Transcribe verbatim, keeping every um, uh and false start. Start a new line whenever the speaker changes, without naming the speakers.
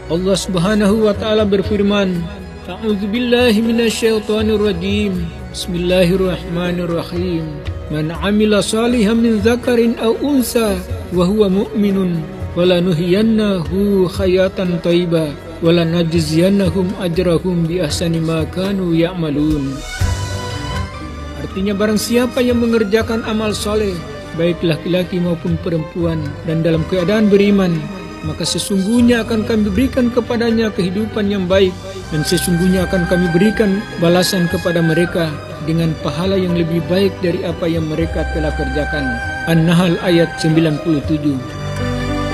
Allah Subhanahu wa taala berfirman, A'udzu billahi minasyaitonir rajim. Bismillahirrahmanirrahim. Man 'amila shalihan min dzakarin aw unsa wa huwa mu'minun walanuhyiyannahu hayatan thayyibah walanajziyannahum ajrahum bi ahsani ma kanu ya'malun. Artinya, barang siapa yang mengerjakan amal soleh, baik laki-laki maupun perempuan, dan dalam keadaan beriman, maka sesungguhnya akan kami berikan kepadanya kehidupan yang baik, dan sesungguhnya akan kami berikan balasan kepada mereka dengan pahala yang lebih baik dari apa yang mereka telah kerjakan. An-Nahl ayat sembilan puluh tujuh.